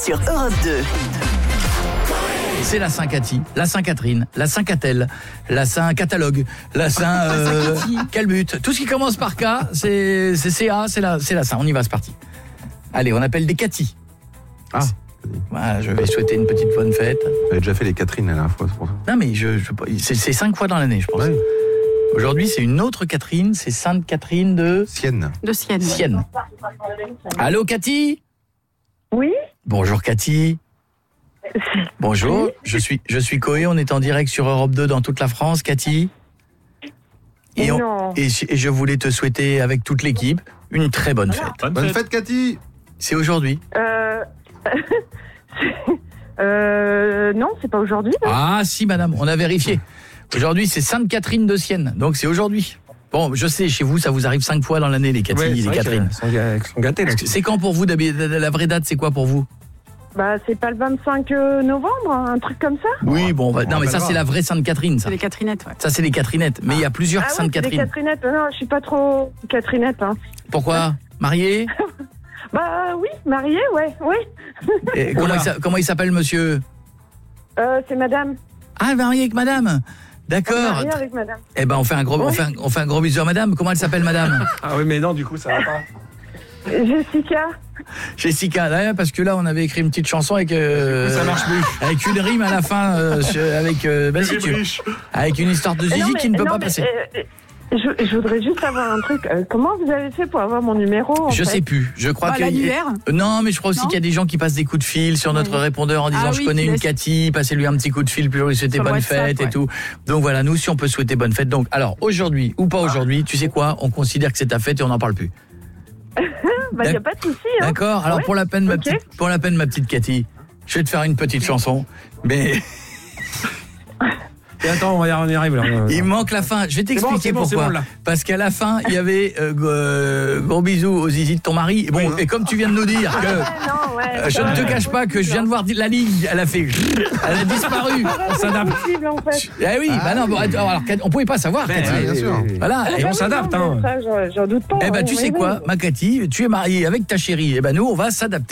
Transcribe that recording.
sur Europe 2. C'est la Saint-Cathy, la Saint-Catherine, la Saint-Catel, la Saint-Catalogue, la Saint... quel but. Tout ce qui commence par K, c'est CA, c'est la Saint. On y va, c'est parti. Allez, on appelle des Cathy. Ah. Voilà, je vais souhaiter une petite bonne fête. J'avais déjà fait les Catherine la dernière fois, c'est pour ça. Non, mais c'est 5 fois dans l'année, je pense. Ouais. Aujourd'hui, c'est une autre Catherine, c'est Sainte-Catherine de... Sienne. De Sienne. Sienne. Allô, Cathy ? Oui. Bonjour, Cathy. Bonjour, Oui. je suis Coé, on est en direct sur Europe 2 dans toute la France, Cathy. Et, Non. et je voulais te souhaiter avec toute l'équipe une très bonne fête. Bonne fête, Cathy. C'est aujourd'hui. Non, c'est pas aujourd'hui. Ah si madame, on a vérifié. Aujourd'hui c'est Sainte-Catherine de Sienne, donc c'est aujourd'hui. Bon, je sais, chez vous ça vous arrive 5 fois dans l'année les Cathy, les Catherine. Ils sont gâtés là. C'est quand pour vous, la vraie date c'est quoi pour vous? Bah, c'est pas le 25 novembre, un truc comme ça. Oui, bon, non mais ça c'est la vraie Sainte-Catherine ça. C'est les Catherinettes, ouais. Ça c'est les Catherinettes, mais il y a plusieurs Ah ouais, c'est Sainte-Catherine. les Catherinettes. Non, je suis pas trop Catherinette. Hein. Pourquoi? Mariée? Bah oui, mariée, ouais, oui. Et comment il s'appelle monsieur? C'est madame. Ah, marié avec madame. D'accord. Mariée avec madame. Eh ben on fait un gros bisou à madame. Comment elle s'appelle madame? Ah oui, mais non, du coup, ça va pas. Jessica, là, parce que là on avait écrit une petite chanson avec Ça marche plus. avec une rime à la fin avec une histoire de Zizi qui ne peut pas passer. Je voudrais juste savoir un truc. Comment vous avez fait pour avoir mon numéro Je sais plus. Je crois que l'annuaire. Non, mais je crois aussi qu'il y a des gens qui passent des coups de fil sur notre répondeur en disant je connais une Cathy, passez-lui un petit coup de fil pour lui souhaiter bonne fête et tout. Donc voilà, nous si on peut souhaiter bonne fête. Donc alors aujourd'hui ou pas aujourd'hui, tu sais quoi, on considère que c'est ta fête et on n'en parle plus. Bah y a pas de souci. Hein. D'accord. Alors Ouais. pour la peine ma petite Cathy, je vais te faire une petite chanson, mais Et attends, on y arrive là. il manque la fin. Je vais t'expliquer pourquoi. Parce qu'à la fin, il y avait gros bisous aux zizi de ton mari. Et bon, et comme tu viens de nous dire que je ne te cache pas que je viens de voir la ligne, elle a disparu. On s'adapte. En fait. Eh oui, bah non, bon, alors on pouvait pas savoir, Cathy. bien sûr. Voilà, et on s'adapte, hein. Ça, j'en doute pas. Eh ben tu sais quoi, ma Cathy, tu es mariée avec ta chérie. Eh ben nous on va s'adapter.